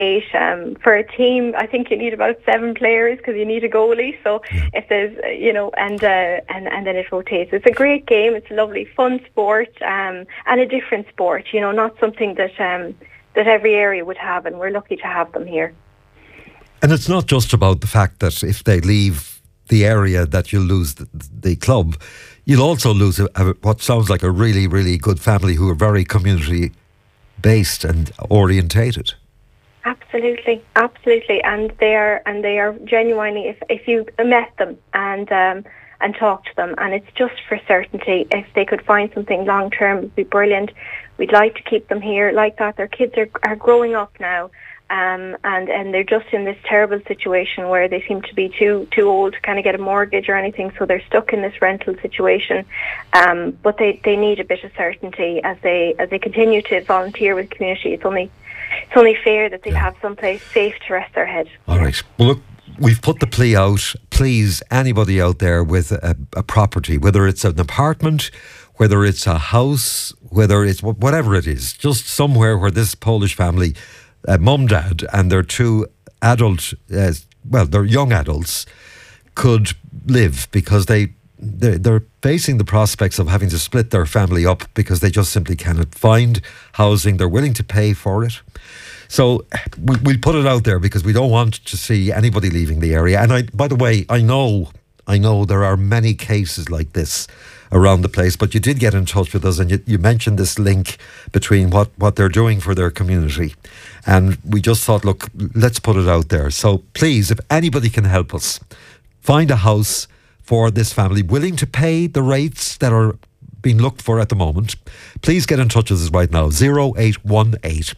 8. For a team, I think you need about 7 players because you need a goalie. So if there's, and then it rotates. It's a great game. It's a lovely, fun sport, and a different sport. Not something that every area would have, and we're lucky to have them here. And it's not just about the fact that if they leave the area that you'll lose the club, you'll also lose what sounds like a really, really good family who are very community based and orientated. Absolutely, and they are genuinely. If you met them and talked to them, and it's just for certainty. If they could find something long term, it'd be brilliant. We'd like to keep them here like that. Their kids are growing up now. And they're just in this terrible situation where they seem to be too old to kind of get a mortgage or anything, so they're stuck in this rental situation. But they need a bit of certainty as they continue to volunteer with the community. It's only fair that they have someplace safe to rest their head. All right. Well, look, we've put the plea out. Please, anybody out there with a property, whether it's an apartment, whether it's a house, whether it's whatever it is, just somewhere where this Polish family, mum, dad, and their 2 adult, they're young adults, could live, because they're facing the prospects of having to split their family up because they just simply cannot find housing. They're willing to pay for it. So we'll put it out there because we don't want to see anybody leaving the area. And by the way, I know there are many cases like this around the place, but you did get in touch with us, and you mentioned this link between what they're doing for their community, and we just thought, look, let's put it out there. So please, if anybody can help us find a house for this family willing to pay the rates that are being looked for at the moment, please get in touch with us right now. 0818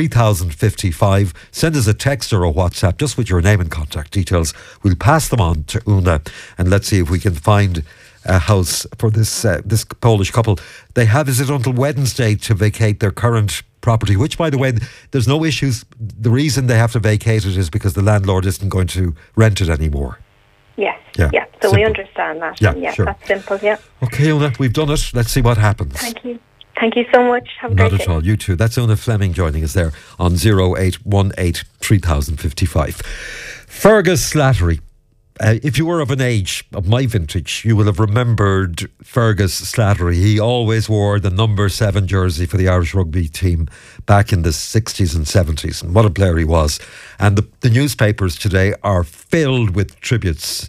3055. Send us a text or a WhatsApp just with your name and contact details. We'll pass them on to Una, and let's see if we can find a house for this Polish couple. They have, is it until Wednesday to vacate their current property, which, by the way, there's no issues. The reason they have to vacate it is because the landlord isn't going to rent it anymore. Yes. Yeah. So simple. We understand that. Yeah, sure. That's simple. Yeah. Okay, Una, we've done it. Let's see what happens. Thank you. Thank you so much. Have a great day. Not at all. You too. That's Una Fleming joining us there on 0818 3055. Fergus Slattery. If you were of an age of my vintage, you will have remembered Fergus Slattery. He always wore the number 7 jersey for the Irish rugby team back in the 60s and 70s. And what a player he was. And the newspapers today are filled with tributes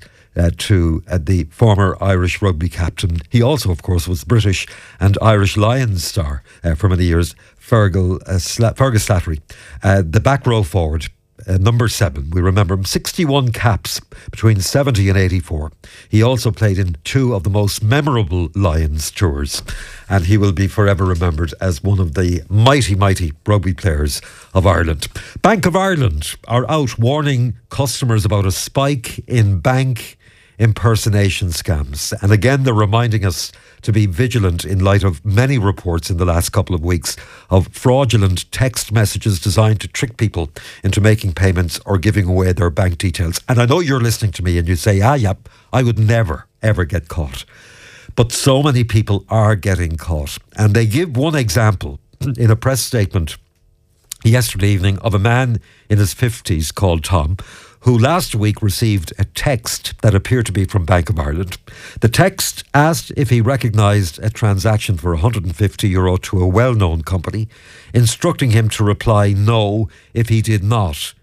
to the former Irish rugby captain. He also, of course, was British and Irish Lions star for many years, Fergus Slattery. The back row forward, number 7, we remember him, 61 caps between 70 and 84. He also played in 2 of the most memorable Lions tours, and he will be forever remembered as one of the mighty, mighty rugby players of Ireland. Bank of Ireland are out warning customers about a spike in bank impersonation scams. And again, they're reminding us to be vigilant in light of many reports in the last couple of weeks of fraudulent text messages designed to trick people into making payments or giving away their bank details. And I know you're listening to me and you say, yep, I would never, ever get caught. But so many people are getting caught. And they give one example in a press statement yesterday evening of a man in his 50s called Tom, who last week received a text that appeared to be from Bank of Ireland. The text asked if he recognised a transaction for €150 to a well-known company, instructing him to reply no if he did not.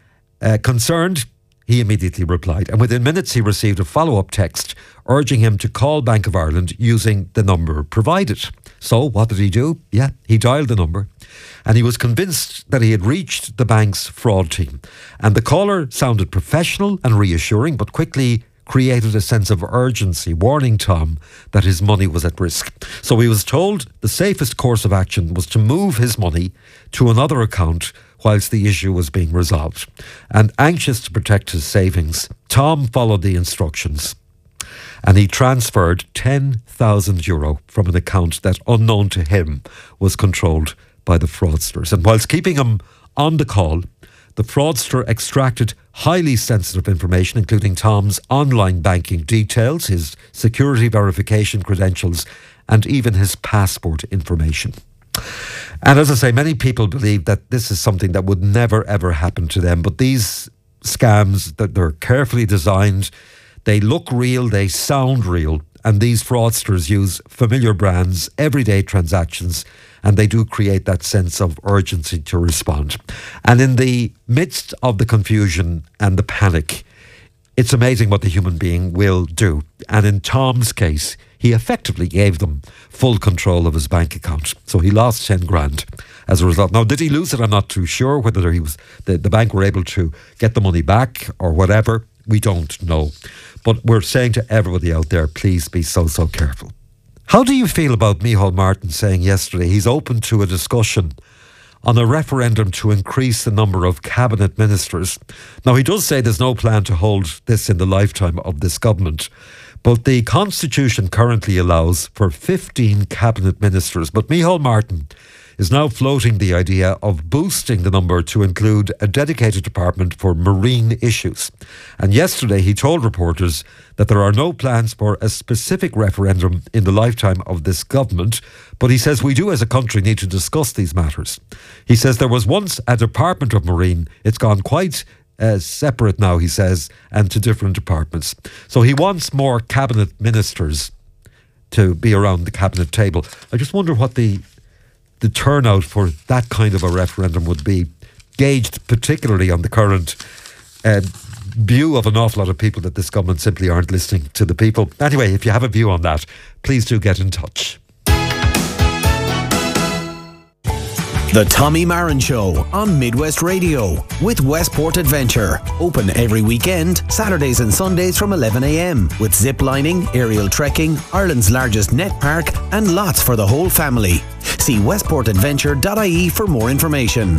Concerned, he immediately replied, and within minutes he received a follow-up text urging him to call Bank of Ireland using the number provided. So what did he do? Yeah, he dialed the number, and he was convinced that he had reached the bank's fraud team. And the caller sounded professional and reassuring, but quickly created a sense of urgency, warning Tom that his money was at risk. So he was told the safest course of action was to move his money to another account whilst the issue was being resolved. And anxious to protect his savings, Tom followed the instructions, and he transferred €10,000 from an account that, unknown to him, was controlled by the fraudsters. And whilst keeping him on the call, the fraudster extracted highly sensitive information, including Tom's online banking details, his security verification credentials, and even his passport information. And as I say, many people believe that this is something that would never ever happen to them. But these scams, that they're carefully designed, they look real, they sound real. And these fraudsters use familiar brands, everyday transactions, and they do create that sense of urgency to respond. And in the midst of the confusion and the panic, it's amazing what the human being will do. And in Tom's case, he effectively gave them full control of his bank account. So he lost 10 grand as a result. Now, did he lose it? I'm not too sure. Whether he was the bank were able to get the money back or whatever, we don't know. But we're saying to everybody out there, please be so careful. How do you feel about Micheál Martin saying yesterday he's open to a discussion on a referendum to increase the number of cabinet ministers? Now, he does say there's no plan to hold this in the lifetime of this government, but the Constitution currently allows for 15 cabinet ministers. But Micheál Martin is now floating the idea of boosting the number to include a dedicated department for marine issues. And yesterday he told reporters that there are no plans for a specific referendum in the lifetime of this government, but he says we do as a country need to discuss these matters. He says there was once a Department of Marine. It's gone quite separate now, he says, and to different departments. So he wants more cabinet ministers to be around the cabinet table. I just wonder what the turnout for that kind of a referendum would be, gauged particularly on the current view of an awful lot of people that this government simply aren't listening to the people. Anyway, if you have a view on that, please do get in touch. The Tommy Marin Show on Midwest Radio with Westport Adventure. Open every weekend, Saturdays and Sundays from 11 a.m. with zip lining, aerial trekking, Ireland's largest net park and lots for the whole family. See westportadventure.ie for more information.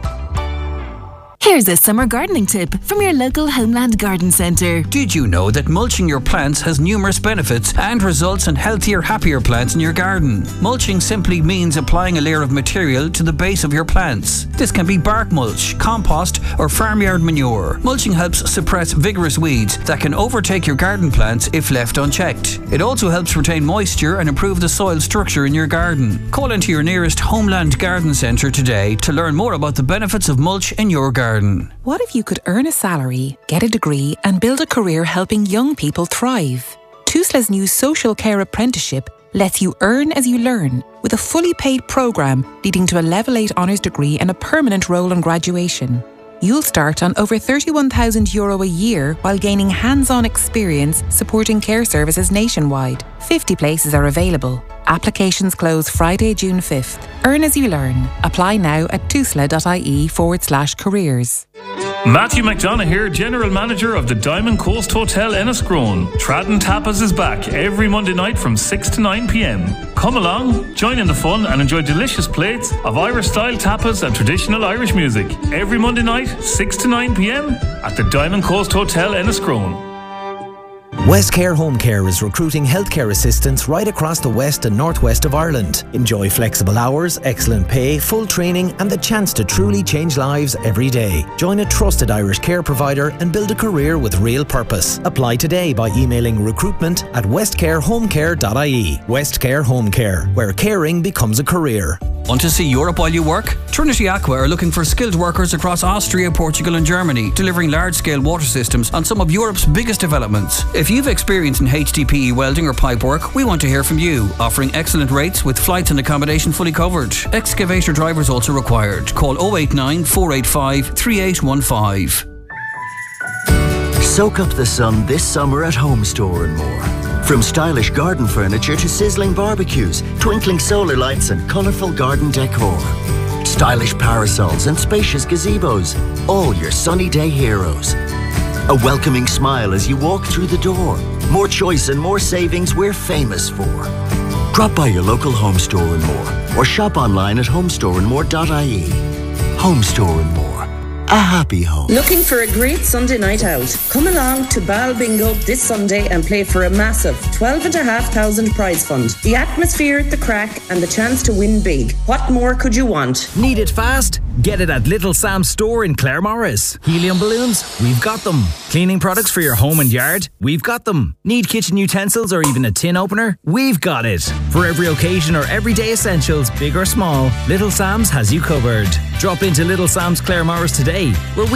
Here's a summer gardening tip from your local Homeland Garden Centre. Did you know that mulching your plants has numerous benefits and results in healthier, happier plants in your garden? Mulching simply means applying a layer of material to the base of your plants. This can be bark mulch, compost or farmyard manure. Mulching helps suppress vigorous weeds that can overtake your garden plants if left unchecked. It also helps retain moisture and improve the soil structure in your garden. Call into your nearest Homeland Garden Centre today to learn more about the benefits of mulch in your garden. What if you could earn a salary, get a degree and build a career helping young people thrive? TUSLA's new social care apprenticeship lets you earn as you learn with a fully paid programme leading to a Level 8 honours degree and a permanent role on graduation. You'll start on over €31,000 a year while gaining hands-on experience supporting care services nationwide. 50 places are available. Applications close Friday, June 5th. Earn as you learn. Apply now at tusla.ie/careers. Matthew McDonough here, General Manager of the Diamond Coast Hotel Enniscrone. Tradden Tapas is back every Monday night from 6 to 9 p.m. Come along, join in the fun and enjoy delicious plates of Irish-style tapas and traditional Irish music. Every Monday night, 6 to 9 p.m. at the Diamond Coast Hotel Enniscrone. Westcare Home Care is recruiting healthcare assistants right across the west and northwest of Ireland. Enjoy flexible hours, excellent pay, full training and the chance to truly change lives every day. Join a trusted Irish care provider and build a career with real purpose. Apply today by emailing recruitment@westcarehomecare.ie. Westcare Home Care, where caring becomes a career. Want to see Europe while you work? Trinity Aqua are looking for skilled workers across Austria, Portugal and Germany, delivering large-scale water systems on some of Europe's biggest developments. If you've experience in HDPE welding or pipework, we want to hear from you, offering excellent rates with flights and accommodation fully covered. Excavator drivers also required. Call 089 485 3815. Soak up the sun this summer at Home Store and More. From stylish garden furniture to sizzling barbecues, twinkling solar lights and colourful garden decor. Stylish parasols and spacious gazebos, all your sunny day heroes. A welcoming smile as you walk through the door. More choice and more savings we're famous for. Drop by your local Home Store and More or shop online at homestoreandmore.ie. Home Store and More. A happy home. Looking for a great Sunday night out? Come along to Bal Bingo this Sunday and play for a massive $12,500 prize fund. The atmosphere, the crack and the chance to win big. What more could you want? Need it fast? Get it at Little Sam's store in Claremorris. Helium balloons? We've got them. Cleaning products for your home and yard? We've got them. Need kitchen utensils or even a tin opener? We've got it. For every occasion or everyday essentials, big or small, Little Sam's has you covered. Drop into Little Sam's Claremorris today, where